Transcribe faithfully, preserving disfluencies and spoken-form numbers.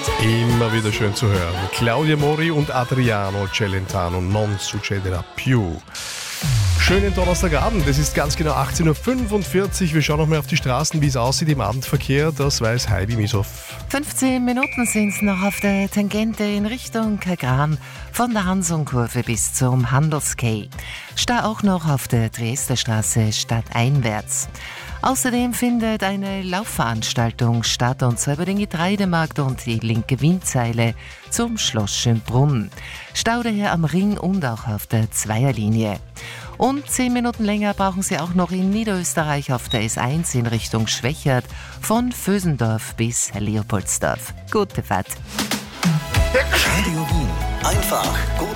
Immer wieder schön zu hören. Claudia Mori und Adriano Celentano, non succederà più. Schönen Donnerstagabend, es ist ganz genau achtzehn Uhr fünfundvierzig. Wir schauen noch mal auf die Straßen, wie es aussieht im Abendverkehr. Das weiß Heidi Misow. fünfzehn Minuten sind es noch auf der Tangente in Richtung Kagran, von der Hansonkurve bis zum Handelsquai. Stau auch noch auf der Dresdner Straße stadteinwärts. Außerdem findet eine Laufveranstaltung statt, und zwar über den Getreidemarkt und die linke Windseile zum Schloss Schönbrunn. Stau daher am Ring und auch auf der Zweierlinie. Und zehn Minuten länger brauchen Sie auch noch in Niederösterreich auf der S eins in Richtung Schwächert, von Vösendorf bis Leopoldsdorf. Gute Fahrt. Radio Wien. Einfach gut